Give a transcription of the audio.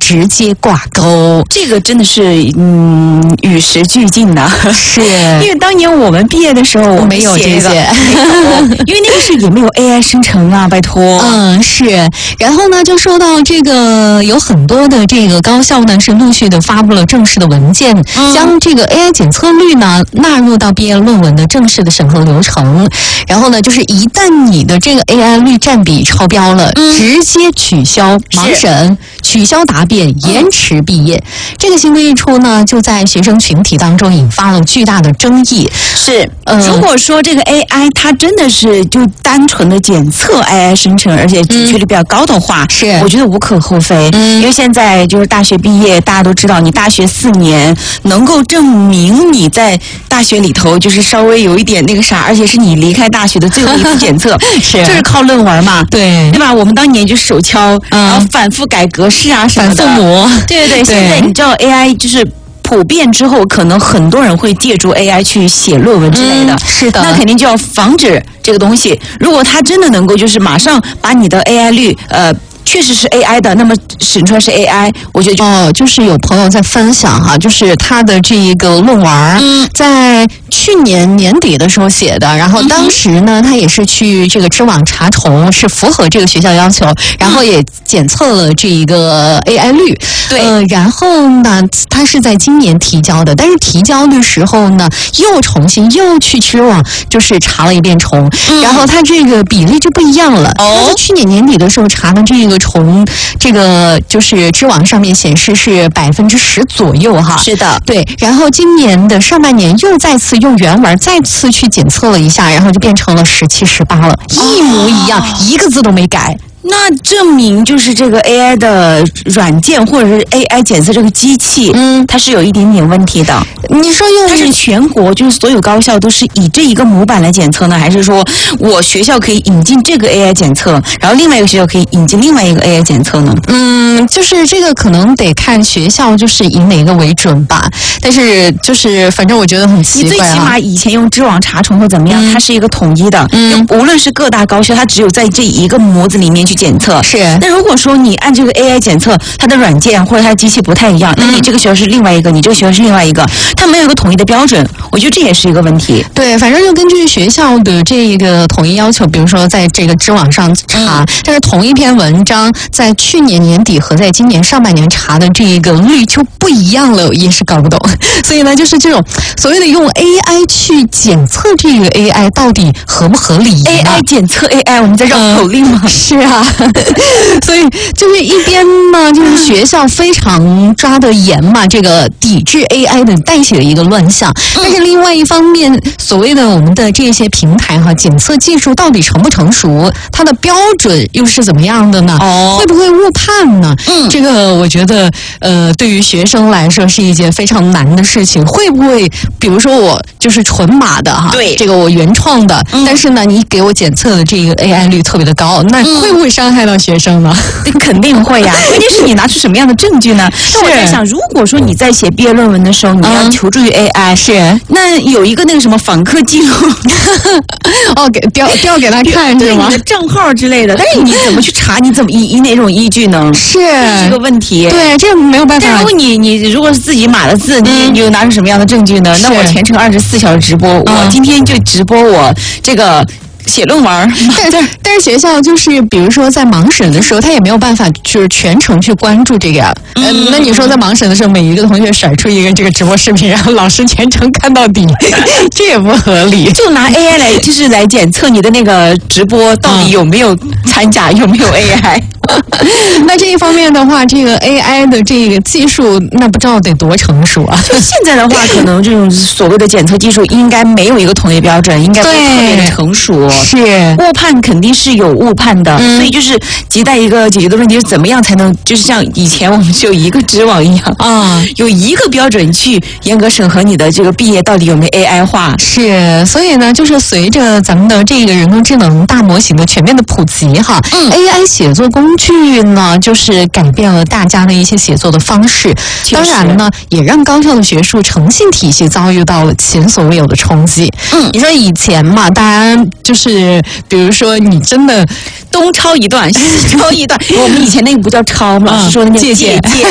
直接挂钩。 这个真的是与时俱进的， 是因为当年我们毕业的时候，我没有这些， 因为那个时候也没有 AI 生成啊，拜托。 是。然后呢，就说到这个，有很多的这个高校呢是陆续的发布了正式的文件，将这个 AI 检测率呢纳入到毕业论文的正式的审核流程。然后呢，就是一旦你的这个 AI 率占比超标了，直接取消盲审、取消答辩、延迟毕业。这个新规一出呢，就在学生群体当中引发了巨大的争议。 是，如果说这个 AI 它真的是就单纯的检测 AI 生成，而且准确率比较高的话， 是， 我觉得无可厚非。因为现在就是大学毕业，大家都知道，你大学4年能够证明你在大学里头就是稍微有一点那个啥，而且是你离开大学的最后一次检测，就是靠论文嘛，对吧？我们当年就手敲，然后反复改格式啊什么的， 反复磨。 对，现在你知道 AI 就是普遍之后，可能很多人会借助 AI 去写论文之类的。 是的， 那肯定就要防止这个东西。如果它真的能够就是马上把你的 AI 率确实是 AI 的，那么审出来是 AI， 我觉得就是有朋友在分享哈，就是他的这一个论文，在去年年底的时候写的，然后当时呢，他也是去这个知网查重，是符合这个学校要求，然后也检测了这一个 AI 率， 对， 然后呢，他是在今年提交的，但是提交的时候呢，又重新又去知网就是查了一遍重，然后他这个比例就不一样了。他在去年年底的时候查的这个重，这个就是知网上面显示是10%左右哈。 是的， 对。然后今年的上半年又再次用原文再次去检测了一下，然后就变成了17、18了，一模一样，一个字都没改。 那证明就是这个 AI 的软件或者是 AI 检测这个机器，它是有一点点问题的。 你说用它是全国就是所有高校都是以这一个模板来检测呢，还是说我学校可以引进这个 AI 检测，然后另外一个学校可以引进另外一个 AI 检测呢？ 就是这个可能得看学校就是以哪个为准吧。但是就是反正我觉得很奇怪你最起码以前用知网查重或怎么样，它是一个统一的，无论是各大高校，它只有在这一个模子里面去检测。 是。 那如果说你按这个 AI 检测，它的软件或者它的机器不太一样，那你这个学校是另外一个，你这个学校是另外一个，它没有一个统一的标准，我觉得这也是一个问题。 对，反正就根据学校的这个统一要求，比如说在这个知网上查，但是同一篇文章在去年年底和在今年上半年查的这个率就不一样了，也是搞不懂。所以呢，就是这种所谓的用 AI 去检测这个 AI 到底合不合理 ？AI 检测 AI， 我们在绕口令吗？ 是啊，所以就是一边呢，就是学校非常抓得严嘛，这个抵制 AI 的带起了一个乱象。但是另外一方面，所谓的我们的这些平台哈，检测技术到底成不成熟，它的标准又是怎么样的呢？会不会误判呢？这个我觉得对于学生来说是一件非常难的事情。会不会比如说我就是纯码的哈， 对， 这个我原创的，但是呢，你给我检测的这个 AI 率特别的高，那会不会伤害到学生呢？ 肯定会呀，关键是你拿出什么样的证据呢？那我在想，如果说你在写毕业论文的时候，你要求助于 AI， 是， 那有一个那个什么访客记录， 给调给他看是吗？ 你的账号之类的，但是你怎么去查？你怎么以哪种依据呢？ 是个问题。 对，这没有办法。 但如果你如果是自己码了字，你又拿出什么样的证据呢？那我全程24小时直播，我今天就直播我这个写论文。 但是学校就是比如说在盲审的时候，他也没有办法就是全程去关注这个。那你说在盲审的时候，每一个同学甩出一个这个直播视频，然后老师全程看到底，这也不合理。 就拿 AI 来就是来检测你的那个直播到底有没有掺假，有没有 AI。 那这一方面的话，这个 AI 的这个技术，那不知道得多成熟啊！ 就现在的话，可能这种所谓的检测技术应该没有一个统一标准，应该不特别的成熟。 是误判肯定是有误判的，所以就是亟待一个解决的问题是怎么样才能就是像以前我们只有一个知网一样有一个标准去严格审核你的这个毕业到底有没有 AI 化。 是，所以呢，就是随着咱们的这个人工智能大模型的全面的普及哈，AI 写作工具呢，就是改变了大家的一些写作的方式。当然呢，也让高校的学术诚信体系遭遇到了前所未有的冲击。你说以前嘛，大家就是比如说你真的东抄一段西抄一段，我们以前那个不叫抄嘛，是说那个借鉴